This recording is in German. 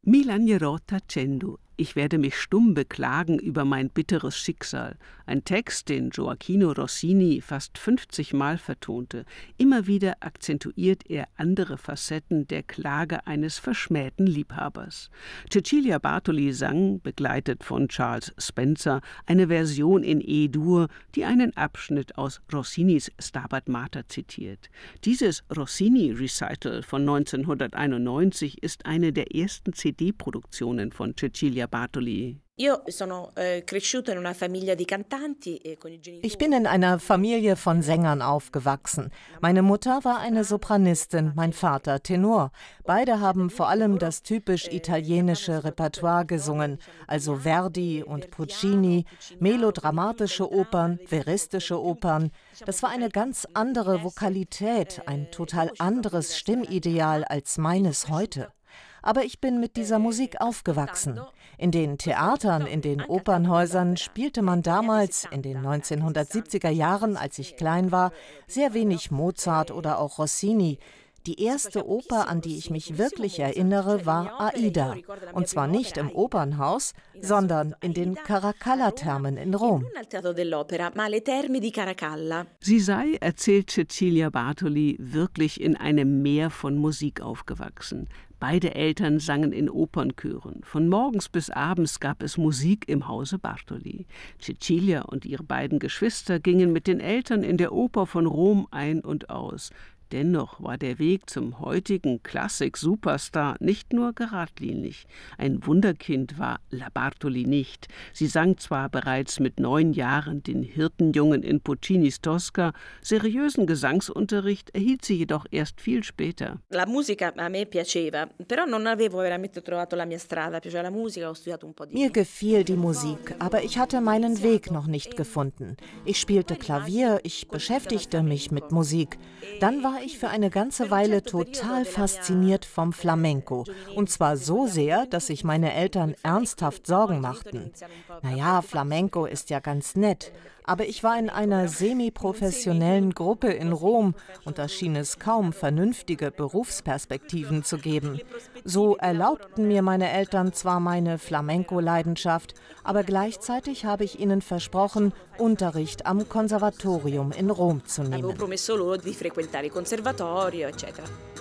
Mi lagnerò tacendo. Ich werde mich stumm beklagen über mein bitteres Schicksal. Ein Text, den Gioachino Rossini fast 50 Mal vertonte. Immer wieder akzentuiert er andere Facetten der Klage eines verschmähten Liebhabers. Cecilia Bartoli sang, begleitet von Charles Spencer, eine Version in E-Dur, die einen Abschnitt aus Rossinis Stabat Mater zitiert. Dieses Rossini-Recital von 1991 ist eine der ersten CD-Produktionen von Cecilia Bartoli. Ich bin in einer Familie von Sängern aufgewachsen. Meine Mutter war eine Sopranistin, mein Vater Tenor. Beide haben vor allem das typisch italienische Repertoire gesungen, also Verdi und Puccini, melodramatische Opern, veristische Opern. Das war eine ganz andere Vokalität, ein total anderes Stimmideal als meines heute. Aber ich bin mit dieser Musik aufgewachsen. In den Theatern, in den Opernhäusern spielte man damals, in den 1970er Jahren, als ich klein war, sehr wenig Mozart oder auch Rossini. Die erste Oper, an die ich mich wirklich erinnere, war Aida. Und zwar nicht im Opernhaus, sondern in den Caracalla-Thermen in Rom. Sie sei, erzählt Cecilia Bartoli, wirklich in einem Meer von Musik aufgewachsen. Beide Eltern sangen in Opernchören. Von morgens bis abends gab es Musik im Hause Bartoli. Cecilia und ihre beiden Geschwister gingen mit den Eltern in der Oper von Rom ein und aus. Dennoch war der Weg zum heutigen Klassik-Superstar nicht nur geradlinig. Ein Wunderkind war La Bartoli nicht. Sie sang zwar bereits mit 9 Jahren den Hirtenjungen in Puccinis Tosca, seriösen Gesangsunterricht erhielt sie jedoch erst viel später. Mir gefiel die Musik, aber ich hatte meinen Weg noch nicht gefunden. Ich spielte Klavier, ich beschäftigte mich mit Musik. Dann war ich für eine ganze Weile total fasziniert vom Flamenco. Und zwar so sehr, dass sich meine Eltern ernsthaft Sorgen machten. Naja, Flamenco ist ja ganz nett. Aber ich war in einer semi-professionellen Gruppe in Rom und da schien es kaum vernünftige Berufsperspektiven zu geben. So erlaubten mir meine Eltern zwar meine Flamenco-Leidenschaft, aber gleichzeitig habe ich ihnen versprochen, Unterricht am Konservatorium in Rom zu nehmen.